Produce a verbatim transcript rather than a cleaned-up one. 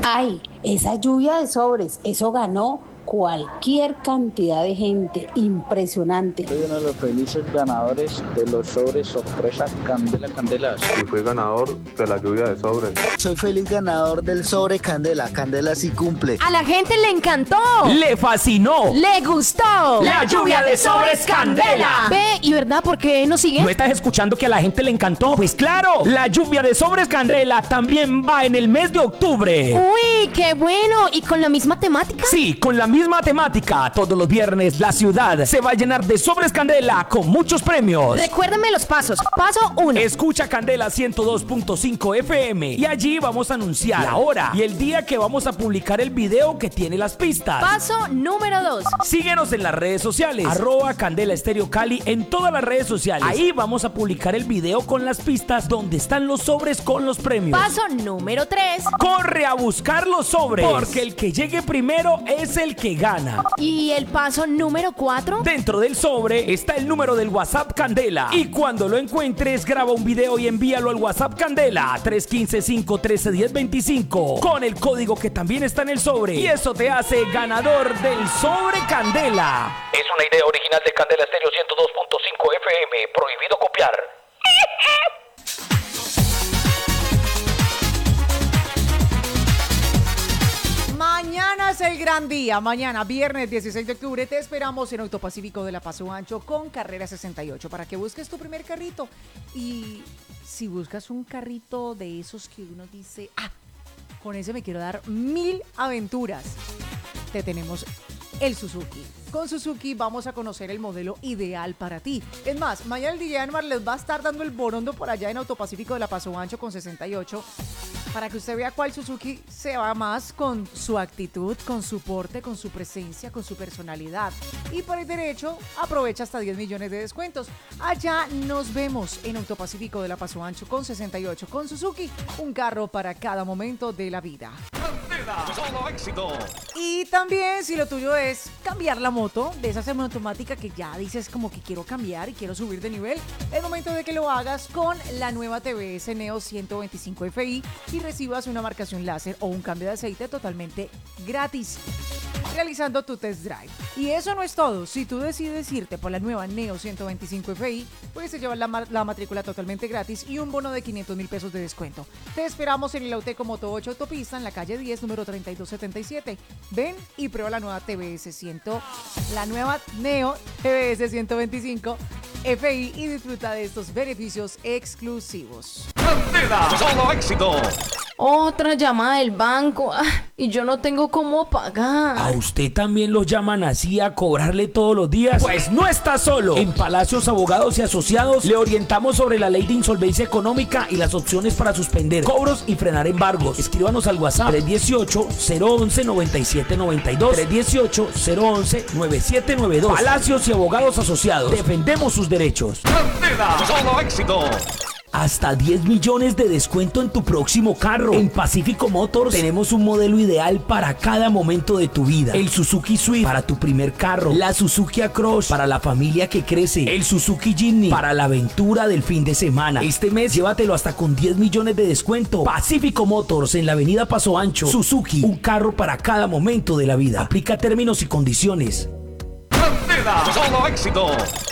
Ay, esa lluvia de sobres, eso ganó cualquier cantidad de gente, impresionante. Soy uno de los felices ganadores de los sobres sorpresa Candela Candela. Y fui ganador de la lluvia de sobres. Soy feliz ganador del sobre Candela. Candela sí cumple. A la gente le encantó. Le fascinó. Le gustó. La lluvia de sobres Candela. Ve, ¿y verdad por qué nos sigue? ¿No estás escuchando que a la gente le encantó? Pues claro, la lluvia de sobres Candela también va en el mes de octubre. Uy, qué bueno. ¿Y con la misma temática? Sí, con la misma temática. Todos los viernes la ciudad se va a llenar de sobres Candela con muchos premios. Recuérdame los pasos. Paso uno. Escucha Candela ciento dos punto cinco F M y allí vamos a anunciar la hora y el día que vamos a publicar el video que tiene las pistas. Paso número dos. Síguenos en las redes sociales, arroba Candela Estéreo Cali en todas las redes sociales. Ahí vamos a publicar el video con las pistas donde están los sobres con los premios. Paso número tres. Corre a buscar los sobres, porque el que llegue primero es el que gana. ¿Y el paso número cuatro? Dentro del sobre está el número del WhatsApp Candela. Y cuando lo encuentres, graba un video y envíalo al WhatsApp Candela tres uno cinco, cinco uno tres, uno cero dos cinco con el código que también está en el sobre. Y eso te hace ganador del sobre Candela. Es una idea original de Candela Estéreo ciento dos punto cinco F M. Prohibido copiar. Mañana es el gran día. Mañana, viernes dieciséis de octubre, te esperamos en Autopacífico de la Paso Ancho con Carrera sesenta y ocho para que busques tu primer carrito. Y si buscas un carrito de esos que uno dice, ah, con ese me quiero dar mil aventuras, te tenemos el Suzuki. Con Suzuki vamos a conocer el modelo ideal para ti. Es más, mañana el D J Anwar les va a estar dando el borondo por allá en Autopacífico de la Paso Ancho con sesenta y ocho para que usted vea cuál Suzuki se va más con su actitud, con su porte, con su presencia, con su personalidad. Y por el derecho, aprovecha hasta diez millones de descuentos. Allá nos vemos en Autopacífico de la Paso Ancho con sesenta y ocho con Suzuki, un carro para cada momento de la vida. Solo éxito. Y también si lo tuyo es cambiar la moto, de esa semiautomática que ya dices como que quiero cambiar y quiero subir de nivel, es momento de que lo hagas con la nueva T V S Neo ciento veinticinco F I y recibas una marcación láser o un cambio de aceite totalmente gratis, realizando tu test drive. Y eso no es todo. Si tú decides irte por la nueva Neo ciento veinticinco F I, puedes llevar la, ma- la matrícula totalmente gratis y un bono de quinientos mil pesos de descuento. Te esperamos en el Auteco Moto ocho Autopista, en la calle diez, número treinta y dos setenta y siete. Ven y prueba la nueva T V S cien, la nueva Neo T V S ciento veinticinco F I y disfruta de estos beneficios exclusivos. Candela, solo éxito. Otra llamada del banco. Ah, y yo no tengo cómo pagar. ¿A usted también lo llaman así a cobrarle todos los días? Pues no está solo. En Palacios Abogados y Asociados le orientamos sobre la ley de insolvencia económica y las opciones para suspender cobros y frenar embargos. Escríbanos al WhatsApp tres uno ocho, cero once, noventa y siete noventa y dos, tres uno ocho, cero once, noventa y siete noventa y dos. Palacios y Abogados Asociados. Defendemos sus derechos. Candela, solo éxito. Hasta diez millones de descuento en tu próximo carro. En Pacífico Motors tenemos un modelo ideal para cada momento de tu vida. El Suzuki Swift para tu primer carro. La Suzuki Across para la familia que crece. El Suzuki Jimny para la aventura del fin de semana. Este mes llévatelo hasta con diez millones de descuento. Pacífico Motors en la avenida Paso Ancho. Suzuki, un carro para cada momento de la vida. Aplica términos y condiciones. Candela, solo éxito.